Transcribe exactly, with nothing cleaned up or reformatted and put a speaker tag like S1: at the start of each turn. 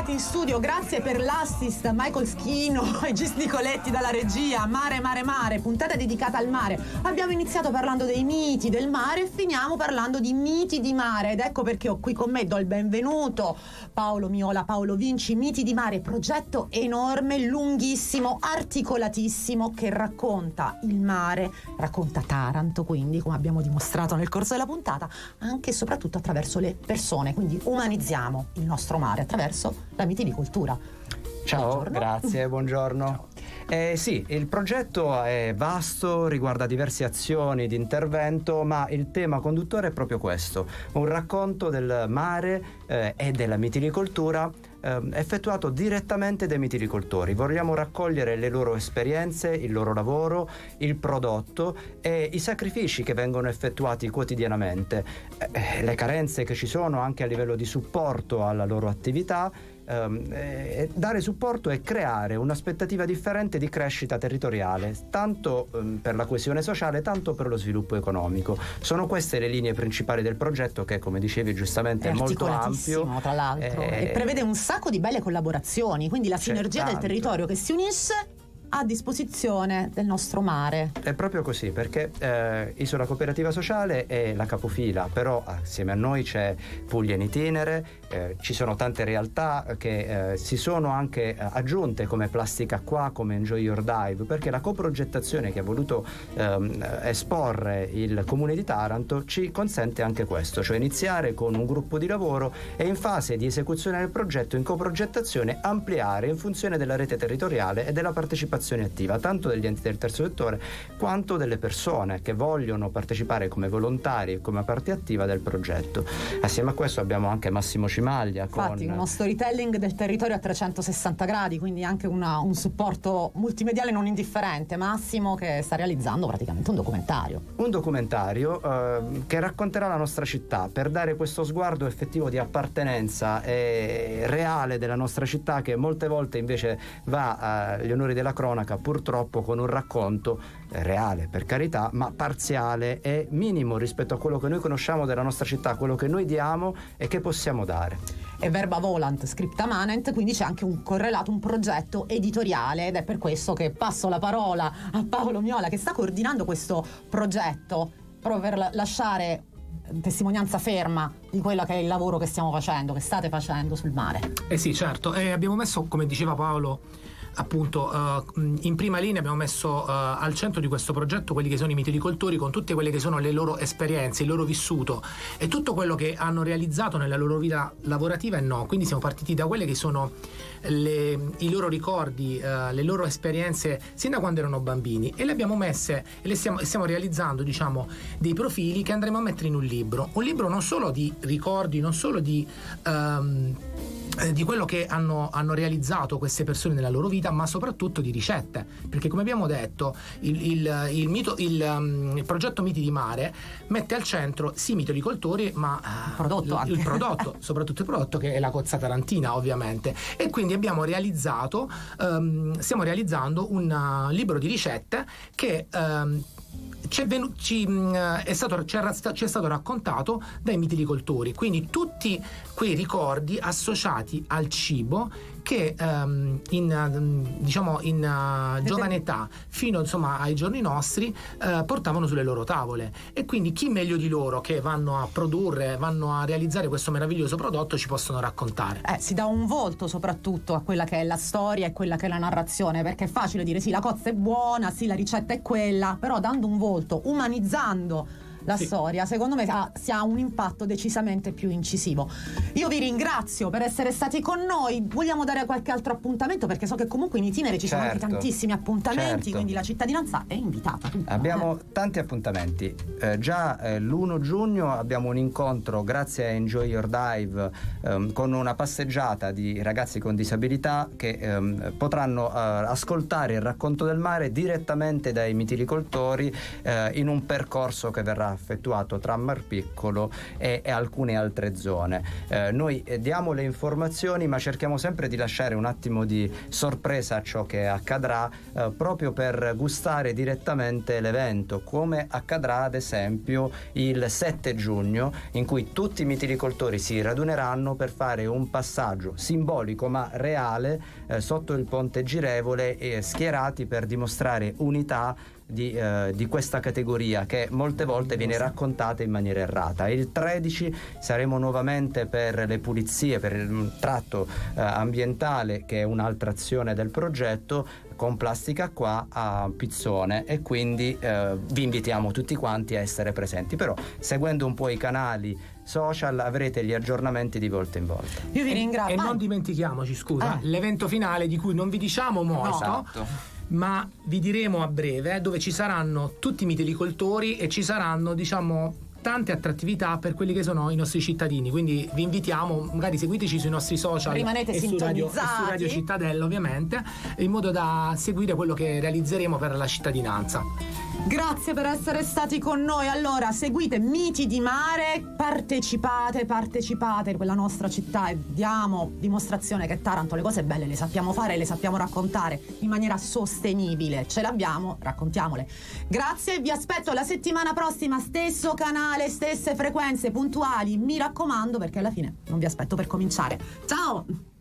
S1: tornati in studio, grazie per l'assist Michael Schino e Gis Nicoletti dalla regia. Mare, mare, mare, puntata dedicata al mare. Abbiamo iniziato parlando dei miti del mare e finiamo parlando di miti di mare, ed ecco perché ho qui con me, do il benvenuto, Paolo Miola, Paolo Vinci. Miti di mare, progetto enorme, lunghissimo, articolatissimo, che racconta il mare, racconta Taranto, quindi come abbiamo dimostrato nel corso della puntata, anche e soprattutto attraverso le persone, quindi umanizziamo il nostro mare attraverso la mitilicoltura.
S2: Ciao,
S1: Buongiorno.
S2: grazie, buongiorno. Eh, sì, il progetto è vasto, riguarda diverse azioni di intervento, ma il tema conduttore è proprio questo: un racconto del mare eh, e della mitilicoltura eh, effettuato direttamente dai mitilicoltori. Vogliamo raccogliere le loro esperienze, il loro lavoro, il prodotto e i sacrifici che vengono effettuati quotidianamente, eh, le carenze che ci sono anche a livello di supporto alla loro attività. Eh, dare supporto e creare un'aspettativa differente di crescita territoriale, tanto ehm, per la coesione sociale, tanto per lo sviluppo economico. Sono queste le linee principali del progetto, che, come dicevi giustamente, è, è molto ampio,
S1: tra l'altro,
S2: eh,
S1: e prevede un sacco di belle collaborazioni, quindi la sinergia del territorio che si unisce a disposizione del nostro mare.
S2: È proprio così, perché eh, Isola Cooperativa Sociale è la capofila, però assieme a noi c'è Puglia in Itinere, eh, ci sono tante realtà che eh, si sono anche aggiunte, come Plastica Qua, come Enjoy Your Dive, perché la coprogettazione che ha voluto ehm, esporre il Comune di Taranto ci consente anche questo, cioè iniziare con un gruppo di lavoro e in fase di esecuzione del progetto, in coprogettazione, ampliare in funzione della rete territoriale e della partecipazione attiva, tanto degli enti del terzo settore quanto delle persone che vogliono partecipare come volontari e come parte attiva del progetto. Assieme a questo abbiamo anche Massimo Cimaglia.
S1: Infatti
S2: con
S1: uno storytelling del territorio a trecentosessanta gradi, quindi anche una, un supporto multimediale non indifferente. Massimo, che sta realizzando praticamente un documentario.
S2: Un documentario eh, che racconterà la nostra città, per dare questo sguardo effettivo di appartenenza e reale della nostra città, che molte volte invece va agli onori della cronaca purtroppo con un racconto eh, reale, per carità, ma parziale e minimo rispetto a quello che noi conosciamo della nostra città, quello che noi diamo e che possiamo dare.
S1: E verba volant, scripta manent, quindi c'è anche un correlato, un progetto editoriale, ed è per questo che passo la parola a Paolo Miola, che sta coordinando questo progetto, proprio per lasciare testimonianza ferma di quello che è il lavoro che stiamo facendo, che state facendo sul mare.
S3: Eh sì, certo, e abbiamo messo, come diceva Paolo, appunto uh, in prima linea abbiamo messo uh, al centro di questo progetto quelli che sono i mitilicoltori, con tutte quelle che sono le loro esperienze, il loro vissuto e tutto quello che hanno realizzato nella loro vita lavorativa e no. Quindi siamo partiti da quelle che sono le, i loro ricordi, uh, le loro esperienze sin da quando erano bambini, e le abbiamo messe e le stiamo, stiamo realizzando, diciamo, dei profili che andremo a mettere in un libro un libro non solo di ricordi, non solo di um, di quello che hanno, hanno realizzato queste persone nella loro vita, ma soprattutto di ricette, perché come abbiamo detto il, il, il, mito, il, um, il progetto Miti di Mare mette al centro sì i mitilicoltori, ma
S1: il prodotto,
S3: uh,
S1: anche.
S3: il prodotto soprattutto il prodotto, che è la cozza tarantina, ovviamente. E quindi abbiamo realizzato um, stiamo realizzando un uh, libro di ricette che um, C'è, venu- ci, mh, è stato, ci è stato raccontato dai mitilicoltori, quindi tutti quei ricordi associati al cibo che um, in, diciamo in uh, giovane età fino insomma ai giorni nostri uh, portavano sulle loro tavole, e quindi chi meglio di loro, che vanno a produrre, vanno a realizzare questo meraviglioso prodotto, ci possono raccontare.
S1: Eh, si dà un volto soprattutto a quella che è la storia e quella che è la narrazione, perché è facile dire sì, la cozza è buona, sì, la ricetta è quella, però dando un volto, umanizzando la sì. storia, secondo me ha, si ha un impatto decisamente più incisivo. Io vi ringrazio per essere stati con noi. Vogliamo dare qualche altro appuntamento, perché so che comunque in Itinere ci
S2: certo.
S1: sono anche tantissimi appuntamenti,
S2: certo.
S1: quindi la cittadinanza è invitata. Tutta,
S2: abbiamo
S1: eh.
S2: tanti appuntamenti. Eh, già eh, l'primo giugno abbiamo un incontro, grazie a Enjoy Your Dive, ehm, con una passeggiata di ragazzi con disabilità che ehm, potranno eh, ascoltare il racconto del mare direttamente dai mitilicoltori eh, in un percorso che verrà effettuato tra Marpiccolo e, e alcune altre zone. Eh, noi eh, diamo le informazioni, ma cerchiamo sempre di lasciare un attimo di sorpresa a ciò che accadrà, eh, proprio per gustare direttamente l'evento, come accadrà ad esempio il sette giugno, in cui tutti i mitilicoltori si raduneranno per fare un passaggio simbolico ma reale eh, sotto il ponte girevole, e schierati per dimostrare unità Di, eh, di questa categoria che molte volte viene raccontata in maniera errata. Il tredici saremo nuovamente per le pulizie, per il tratto eh, ambientale, che è un'altra azione del progetto, con Plastica Qua a Pizzone, e quindi eh, vi invitiamo tutti quanti a essere presenti, però seguendo un po' i canali social avrete gli aggiornamenti di volta in volta.
S1: Io vi ringrazio.
S3: E
S1: Vai.
S3: non dimentichiamoci, scusa,
S1: Ah.
S3: l'evento finale di cui non vi diciamo molto,
S2: Esatto.
S3: ma vi diremo a breve, dove ci saranno tutti i mitilicoltori e ci saranno, diciamo, tante attrattività per quelli che sono i nostri cittadini. Quindi vi invitiamo, magari seguiteci sui nostri social,
S1: Rimanete
S3: e su Radio, e
S1: sintonizzati.
S3: su Radio Cittadella, ovviamente, in modo da seguire quello che realizzeremo per la cittadinanza.
S1: Grazie per essere stati con noi. Allora, seguite Miti di Mare, partecipate, partecipate, quella nostra città, e diamo dimostrazione che Taranto le cose belle le sappiamo fare, le sappiamo raccontare in maniera sostenibile. Ce l'abbiamo, raccontiamole. Grazie, vi aspetto la settimana prossima, stesso canale, stesse frequenze puntuali, mi raccomando, perché alla fine non vi aspetto per cominciare. Ciao!